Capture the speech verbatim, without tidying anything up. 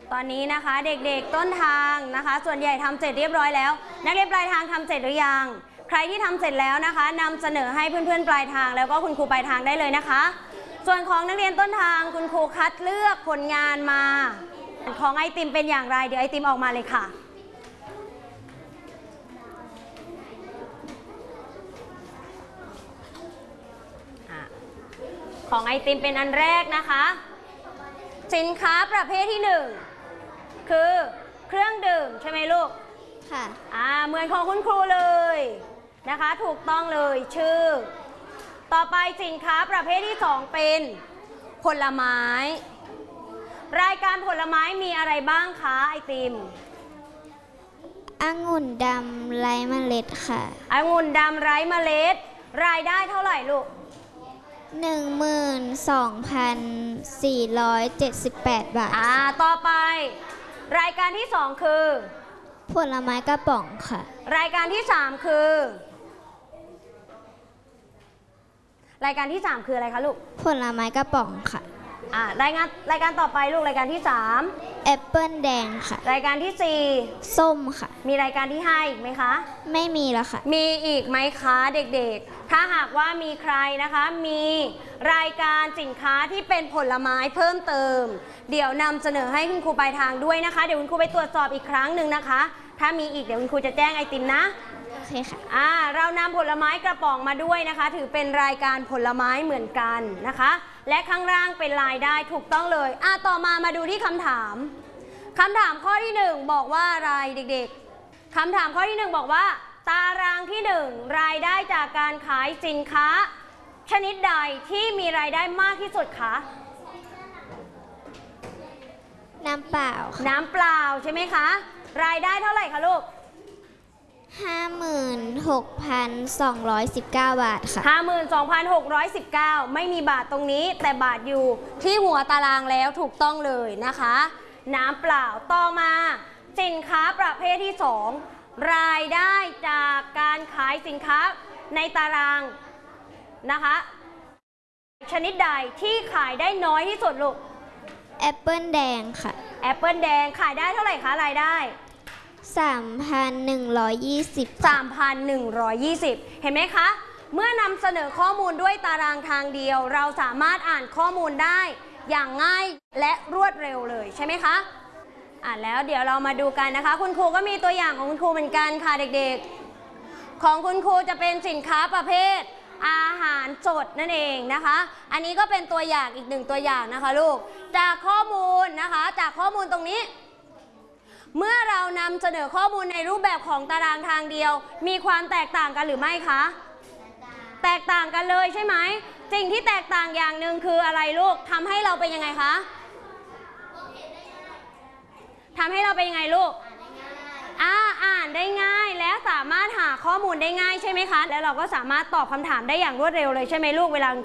ตอนนี้นะคะเด็กๆต้นทางนะคะส่วนใหญ่ทำเสร็จเรียบร้อยแล้วนักเรียนปลายทางทำเสร็จหรือยังใครที่ทำเสร็จแล้วนะคะนำเสนอให้เพื่อนๆปลายทางแล้วก็คุณครูปลายทางได้เลยนะคะส่วนของนักเรียนต้นทางคุณครูคัดเลือกผลงานมาของไอติมเป็นอย่างไรเดี๋ยวไอติมออกมาเลยค่ะของไอติมเป็นอันแรกนะคะสินค้าประเภทที่หนึ่งคือเครื่องดื่มใช่ไหมลูกค่ะอ่าเหมือนของคุณครูเลยนะคะถูกต้องเลยชื่อต่อไปสินค้าประเภทที่สองเป็นผลไม้รายการผลไม้มีอะไรบ้างคะไอติมองุ่นดำไร้เมล็ดค่ะองุ่นดำไร้เมล็ดรายได้เท่าไหร่ลูกหนึ่งหมื่นสองพันสี่ร้อยเจ็ดสิบแปดบาทอ่าต่อไปรายการที่สองคือผลไม้กระป๋องค่ะรายการที่สามคือรายการที่สามคืออะไรคะลูกผลไม้กระป๋องค่ะอ่ารายงานรายการต่อไปลูกรายการที่สามแอปเปิลแดงค่ะรายการที่สี่ส้มค่ะมีรายการที่ห้าอีกไหมคะไม่มีแล้วค่ะมีอีกไหมคะเด็กๆถ้าหากว่ามีใครนะคะมีรายการสินค้าที่เป็นผลไม้เพิ่มเติมเดี๋ยวนำเสนอให้คุณครูปลายทางด้วยนะคะเดี๋ยวคุณครูไปตรวจสอบอีกครั้งหนึ่งนะคะถ้ามีอีกเดี๋ยวคุณครูจะแจ้งไอติมนะโอเคค่ะอ่าเรานำผลไม้กระป๋องมาด้วยนะคะถือเป็นรายการผลไม้เหมือนกันนะคะและข้างล่างเป็นรายได้ถูกต้องเลยอ่าต่อมามาดูที่คำถามคำถามข้อที่หนึ่งบอกว่าอะไรเด็กๆคำถามข้อที่หนึ่งบอกว่าตารางที่หนึ่งรายได้จากการขายสินค้าชนิดใดที่มีรายได้มากที่สุดคะน้ำเปล่าน้ำเปล่าใช่ไหมคะรายได้เท่าไหร่คะลูกห้าหมื่นหกพันสองร้อยสิบเก้าบาทค่ะห้าหมื่นสองพันหกร้อยสิบเก้าไม่มีบาทตรงนี้แต่บาทอยู่ที่หัวตารางแล้วถูกต้องเลยนะคะน้ำเปล่าต่อมาสินค้าประเภทที่สองรายได้จากการขายสินค้าในตารางนะคะชนิดใดที่ขายได้น้อยที่สุดลูกแอปเปิลแดงค่ะแอปเปิลแดงขายได้เท่าไหร่คะรายได้สามพันหนึ่งร้อยยี่สิบสามพันหนึ่งร้อยยี่สิบเห็นไหมคะเมื่อนำเสนอข้อมูลด้วยตารางทางเดียวเราสามารถอ่านข้อมูลได้อย่างง่ายและรวดเร็วเลยใช่ไหมคะอ่านแล้วเดี๋ยวเรามาดูกันนะคะคุณครูก็มีตัวอย่างของคุณครูเหมือนกันค่ะเด็กๆของคุณครูจะเป็นสินค้าประเภทอาหารสดนั่นเองนะคะอันนี้ก็เป็นตัวอย่างอีกหนึ่งตัวอย่างนะคะลูกจากข้อมูลนะคะจากข้อมูลตรงนี้เมื่อเรานำเสนอข้อมูลในรูปแบบของตารางทางเดียวมีความแตกต่างกันหรือไม่คะแตกต่างกันเลยใช่ไหมสิ่งที่แตกต่างอย่างหนึ่งคืออะไรลูกทำให้เราเป็นยังไงคะทำให้เราเป็นยังไงลูกอ่าอ่านได้ง่ายแล้วสามารถหาข้อมูลได้ง่ายใช่ไหมคะแล้วเราก็สามารถตอบคำถามได้อย่างรวดเร็วเลยใช่ไหมลูกเวลา